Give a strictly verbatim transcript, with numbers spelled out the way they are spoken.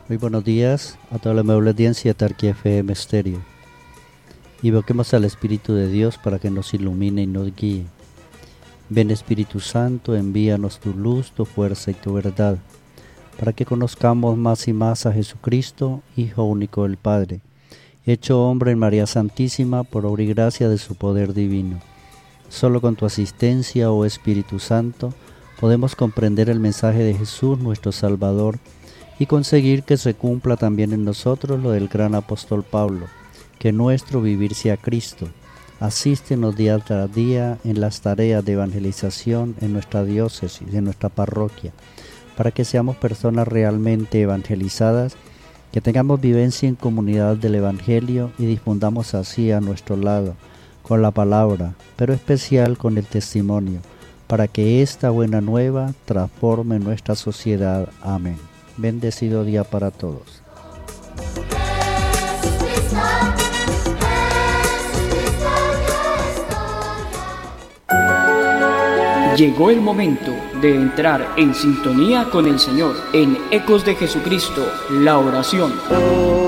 Muy buenos días a toda la amable audiencia de Tarquía F M Estéreo. Invoquemos al Espíritu de Dios para que nos ilumine y nos guíe. Ven Espíritu Santo, envíanos tu luz, tu fuerza y tu verdad, para que conozcamos más y más a Jesucristo, Hijo único del Padre, hecho hombre en María Santísima por obra y gracia de su poder divino. Solo con tu asistencia, oh Espíritu Santo, podemos comprender el mensaje de Jesús, nuestro Salvador, y conseguir que se cumpla también en nosotros lo del gran apóstol Pablo, que nuestro vivir sea Cristo. Asístenos día tras día en las tareas de evangelización en nuestra diócesis, en nuestra parroquia, para que seamos personas realmente evangelizadas, que tengamos vivencia en comunidad del Evangelio y difundamos así a nuestro lado, con la palabra, pero especial con el testimonio, para que esta buena nueva transforme nuestra sociedad. Amén. Bendecido día para todos. Llegó el momento de entrar en sintonía con el Señor en Ecos de Jesucristo, la oración.